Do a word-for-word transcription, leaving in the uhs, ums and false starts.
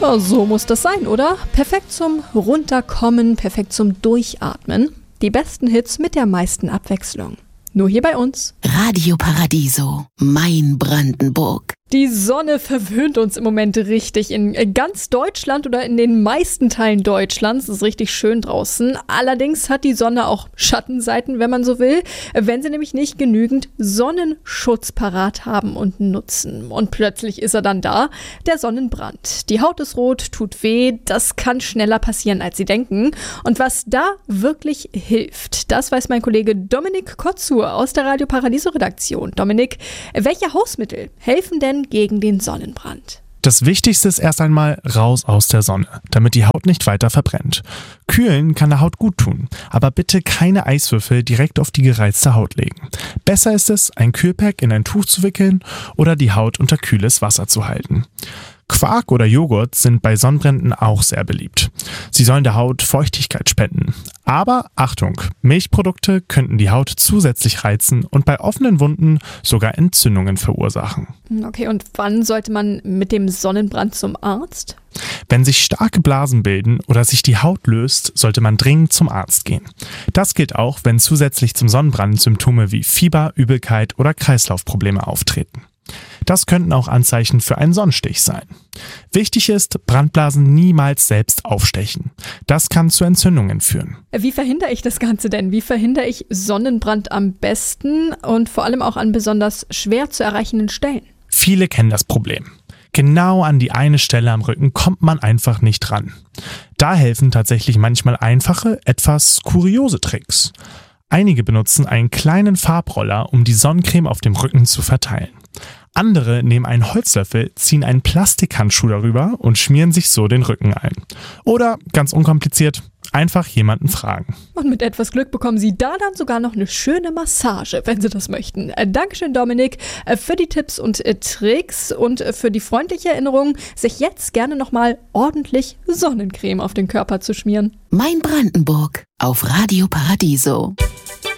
Ja, so muss das sein, oder? Perfekt zum Runterkommen, perfekt zum Durchatmen. Die besten Hits mit der meisten Abwechslung. Nur hier bei uns. Radio Paradiso, mein Brandenburg. Die Sonne verwöhnt uns im Moment richtig in ganz Deutschland oder in den meisten Teilen Deutschlands. Es ist richtig schön draußen. Allerdings hat die Sonne auch Schattenseiten, wenn man so will, wenn sie nämlich nicht genügend Sonnenschutz parat haben und nutzen. Und plötzlich ist er dann da, der Sonnenbrand. Die Haut ist rot, tut weh, das kann schneller passieren, als Sie denken. Und was da wirklich hilft, das weiß mein Kollege Dominik Kotzur aus der Radio Paradiso Redaktion. Dominik, welche Hausmittel helfen denn gegen den Sonnenbrand? Das Wichtigste ist erst einmal raus aus der Sonne, damit die Haut nicht weiter verbrennt. Kühlen kann der Haut gut tun, aber bitte keine Eiswürfel direkt auf die gereizte Haut legen. Besser ist es, ein Kühlpack in ein Tuch zu wickeln oder die Haut unter kühles Wasser zu halten. Quark oder Joghurt sind bei Sonnenbränden auch sehr beliebt. Sie sollen der Haut Feuchtigkeit spenden. Aber Achtung, Milchprodukte könnten die Haut zusätzlich reizen und bei offenen Wunden sogar Entzündungen verursachen. Okay, und wann sollte man mit dem Sonnenbrand zum Arzt? Wenn sich starke Blasen bilden oder sich die Haut löst, sollte man dringend zum Arzt gehen. Das gilt auch, wenn zusätzlich zum Sonnenbrand Symptome wie Fieber, Übelkeit oder Kreislaufprobleme auftreten. Das könnten auch Anzeichen für einen Sonnenstich sein. Wichtig ist, Brandblasen niemals selbst aufstechen. Das kann zu Entzündungen führen. Wie verhindere ich das Ganze denn? Wie verhindere ich Sonnenbrand am besten und vor allem auch an besonders schwer zu erreichenden Stellen? Viele kennen das Problem. Genau an die eine Stelle am Rücken kommt man einfach nicht ran. Da helfen tatsächlich manchmal einfache, etwas kuriose Tricks. Einige benutzen einen kleinen Farbroller, um die Sonnencreme auf dem Rücken zu verteilen. Andere nehmen einen Holzlöffel, ziehen einen Plastikhandschuh darüber und schmieren sich so den Rücken ein. Oder, ganz unkompliziert, einfach jemanden fragen. Und mit etwas Glück bekommen Sie da dann sogar noch eine schöne Massage, wenn Sie das möchten. Äh, Dankeschön, Dominik, äh, für die Tipps und äh, Tricks und äh, für die freundliche Erinnerung, sich jetzt gerne nochmal ordentlich Sonnencreme auf den Körper zu schmieren. Mein Brandenburg auf Radio Paradiso.